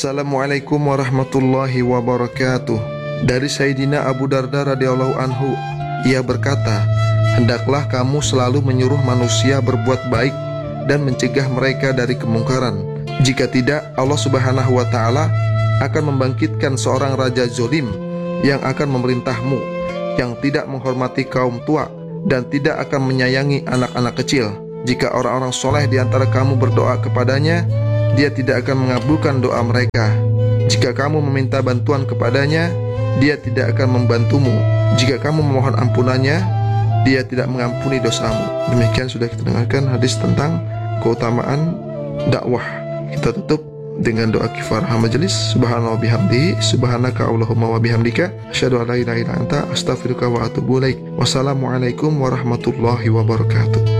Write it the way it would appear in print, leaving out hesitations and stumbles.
Assalamualaikum warahmatullahi wabarakatuh. Dari Sayyidina Abu Darda radhiyallahu anhu, ia berkata, hendaklah kamu selalu menyuruh manusia berbuat baik dan mencegah mereka dari kemungkaran. Jika tidak, Allah Subhanahu wa ta'ala akan membangkitkan seorang raja zolim yang akan memerintahmu, yang tidak menghormati kaum tua dan tidak akan menyayangi anak-anak kecil. Jika orang-orang soleh di antara kamu berdoa kepadanya, Dia tidak akan mengabulkan doa mereka. Jika kamu meminta bantuan kepadanya, Dia tidak akan membantumu. Jika kamu memohon ampunannya, Dia tidak mengampuni dosamu. Demikian sudah kita dengarkan hadis tentang keutamaan dakwah. Kita tutup dengan doa kifarah majelis. Subhanallah bihamdihi, subhanaka Allahumma wa bihamdika, asyhadu an la ilaha illa anta, astaghfiruka wa atubu ilaik. Wassalamualaikum warahmatullahi wabarakatuh.